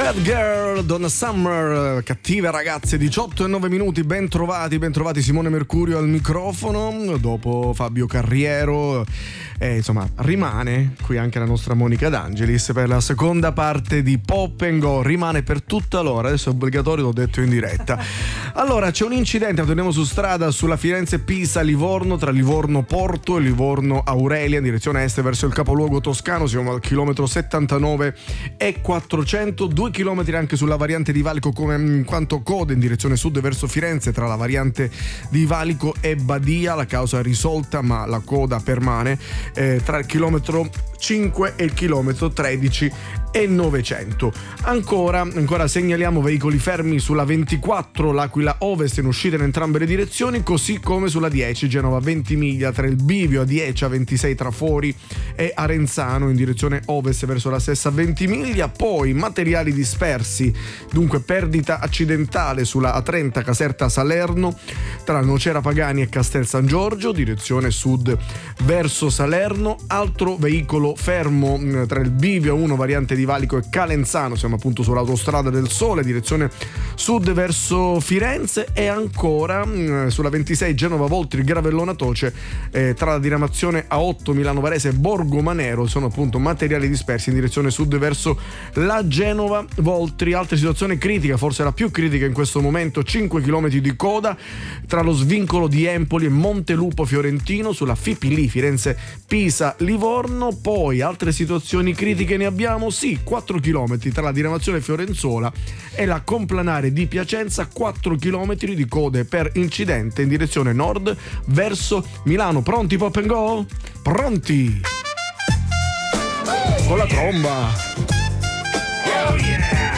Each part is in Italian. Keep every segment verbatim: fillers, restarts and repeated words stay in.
Bad Girl, Donna Summer, cattive ragazze, diciotto e nove minuti, ben trovati, ben trovati Simone Mercurio al microfono, dopo Fabio Carriero, e insomma rimane qui anche la nostra Monica D'Angelis per la seconda parte di Pop and Go, rimane per tutta l'ora, adesso è obbligatorio, l'ho detto in diretta. Allora, c'è un incidente, torniamo su strada sulla Firenze-Pisa-Livorno, tra Livorno-Porto e Livorno-Aurelia, in direzione est verso il capoluogo toscano, siamo al chilometro settantanove e quattrocento, due chilometri anche sulla variante di Valico come in quanto code in direzione sud verso Firenze tra la variante di Valico e Badia, la causa è risolta ma la coda permane eh, tra il chilometro cinque e il chilometro tredici e novecento. Ancora, ancora segnaliamo veicoli fermi sulla ventiquattro L'Aquila Ovest in uscita in entrambe le direzioni, così come sulla dieci Genova Ventimiglia tra il bivio A dieci A ventisei Trafori e Arenzano in direzione ovest verso la stessa Ventimiglia. Poi materiali dispersi, dunque perdita accidentale sulla A trenta Caserta Salerno tra Nocera Pagani e Castel San Giorgio direzione sud verso Salerno. Altro veicolo fermo tra il bivio A uno variante di Valico e Calenzano, siamo appunto sull'autostrada del Sole direzione sud verso Firenze. E ancora sulla ventisei Genova Voltri Gravellona Toce eh, tra la diramazione A otto Milano Varese e Borgo Manero sono appunto materiali dispersi in direzione sud verso la Genova Voltri. Altra situazione critica, forse la più critica in questo momento, cinque chilometri di coda tra lo svincolo di Empoli e Montelupo Fiorentino sulla Fipili Firenze Pisa Livorno. Poi altre situazioni critiche ne abbiamo, sì, quattro chilometri tra la diramazione Fiorenzola e la Complanare di Piacenza, quattro chilometri di code per incidente in direzione nord verso Milano. Pronti Pop and Go? Pronti! Con la tromba! Oh yeah!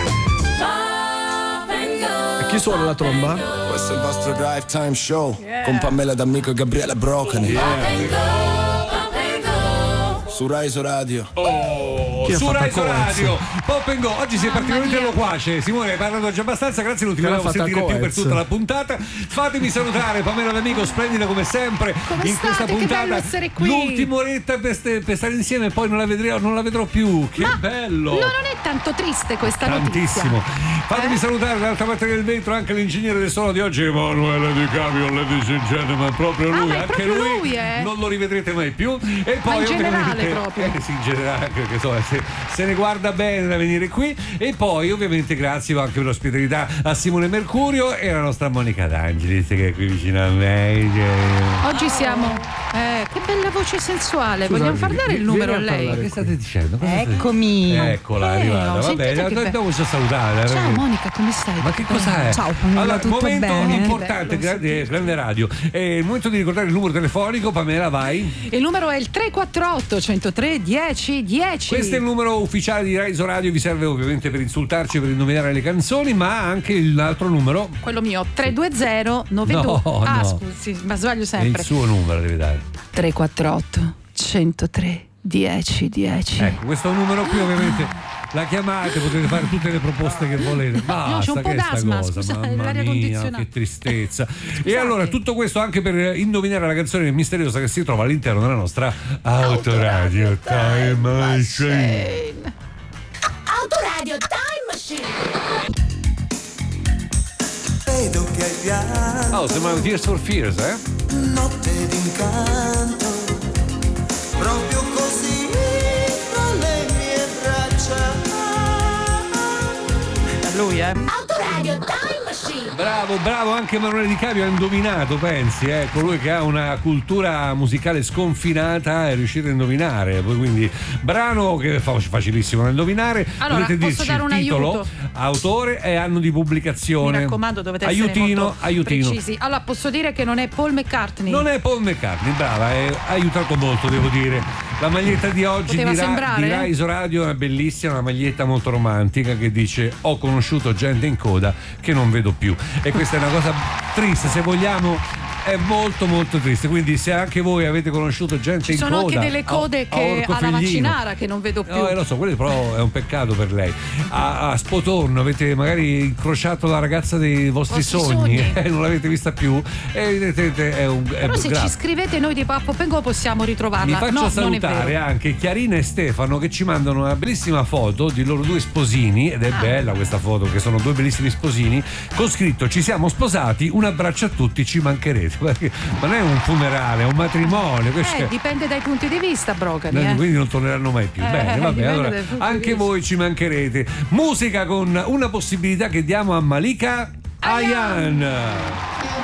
E chi suona la tromba? Questo è il vostro Drive Time Show, yeah, con Pamela D'Amico e Gabriele Brocani, yeah, su Raiso Radio. Oh, su Raiso Radio, Pop and Go. Oggi sei particolarmente loquace, Simone, hai parlato già abbastanza, grazie, non ti volevo sentire più per tutta la puntata. Fatemi salutare Pamela D'Amico, splendida come sempre. Come in state? Questa puntata, che bello essere qui. l'ultima oretta per, ste, per stare insieme e poi non la vedrò, non la vedrò più. Che Ma bello! No, non è tanto triste questa Tantissimo. notizia. Fatemi eh? salutare dall'altra parte del vetro anche l'ingegnere del suono di oggi, Emanuele Di Caprio, ladies and gentlemen, proprio lui, ah, anche proprio lui, lui eh? non lo rivedrete mai più. E poi ma in generale ovviamente, proprio. Eh, sì, in generale, perché so, se, se ne guarda bene da venire qui. E poi ovviamente grazie anche per l'ospitalità a Simone Mercurio e alla nostra Monica D'Angelis che è qui vicino a me. Oggi siamo eh, che bella voce sensuale. Scusa, vogliamo far dare il numero a lei? Che state dicendo? Cosa Eccomi. state... Eccola, è Eh, arrivata. no, Va bene, sentite che dopo ci salutare. Ciao perché... Monica, come stai? Ma che cos'è? Ciao Pamela, allora, tutto momento bene? importante, Bello, grande, grande radio. È il momento di ricordare il numero telefonico. Pamela, vai. Il numero è il tre quattro otto, centotré, dieci, dieci. Questo è il numero ufficiale di Raiso Radio, vi serve ovviamente per insultarci, per indovinare le canzoni, ma anche l'altro numero. Quello mio, tre due zero nove due. No, ah, no. scusi, ma sbaglio È sempre. il suo numero, deve dare. tre quattro otto, centotré, dieci, dieci. Ecco, questo numero qui ovviamente la chiamate, potete fare tutte le proposte che volete. Basta, No, c'è un po' che è sta d'asma, cosa, scusa, mamma l'aria mia, condizionata. che tristezza. E allora tutto questo anche per indovinare la canzone misteriosa che si trova all'interno della nostra Autoradio Time Machine. Autoradio Time Machine. Vedo che hai pianto. Oh, sembrano Tears for Fears, eh? Notte d'incanto, proprio così fra le mie braccia. È lui, eh? Autoradio Time Machine. Bravo, bravo, anche Emanuele Di Caprio ha indovinato, pensi, eh? Colui che ha una cultura musicale sconfinata è riuscito a indovinare. Poi quindi brano che è facilissimo da indovinare. Allora, dovete posso dirci dare il un titolo, aiuto? autore e anno di pubblicazione. Mi raccomando, dovete aiutino, essere molto aiutino. precisi. Allora, posso dire che non è Paul McCartney. Non è Paul McCartney, brava, ha aiutato molto, devo dire. La maglietta di oggi Poteva di, Ra- sembrare? di Raiso Radio è una bellissima, una maglietta molto romantica che dice: ho conosciuto gente in coda che non vedo più. E questa è una cosa triste, se vogliamo. è molto molto triste. Quindi se anche voi avete conosciuto gente Ci in sono coda anche delle code a, che a alla Vaccinara che non vedo più. No, eh, lo so, quello però è un peccato per lei. A, a Spotorno avete magari incrociato la ragazza dei vostri, Vostri sogni, sogni. e non l'avete vista più, e evidentemente è un è Però se grave. ci scrivete noi di Pappo Pengo possiamo ritrovarla. Mi faccio no, non è salutare vero. anche Chiarina e Stefano, che ci mandano una bellissima foto di loro due sposini, ed è Ah. bella questa foto, che sono due bellissimi sposini, con scritto: ci siamo sposati, un abbraccio a tutti, ci mancherete. Perché non è un funerale, è un matrimonio, questo Eh, è- dipende dai punti di vista, Brocani. No, Eh. quindi non torneranno mai più. Eh, Bene, vabbè, dipende allora dai punti di anche vista. voi ci mancherete. Musica con una possibilità che diamo a Malika Ayan.